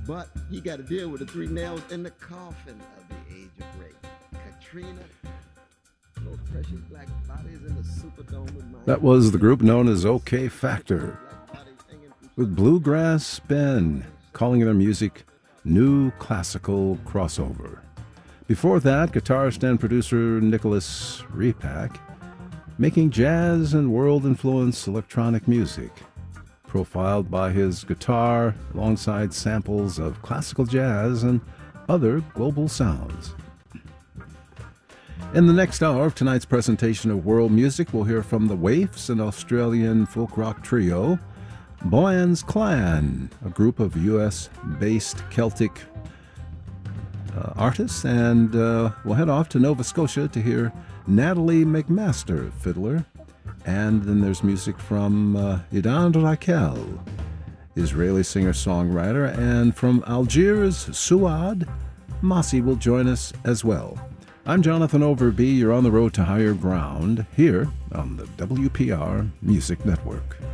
But he got to deal with the three nails in the coffin of the age of rape. Katrina, those precious black bodies in the Superdome with my... That was the group known as OK Factor, with Bluegrass Ben calling their music New Classical Crossover. Before that, guitarist and producer Nicholas Repack making jazz and world-influenced electronic music, profiled by his guitar alongside samples of classical jazz and other global sounds. In the next hour of tonight's presentation of world music, we'll hear from the Waifs, an Australian folk rock trio, Boyan's Clan, a group of U.S.-based Celtic artists, and we'll head off to Nova Scotia to hear Natalie McMaster, fiddler, and then there's music from Idan Raquel, Israeli singer-songwriter, and from Algiers, Suad Masi will join us as well. I'm Jonathan Overby. You're on the road to higher ground here on the WPR Music Network.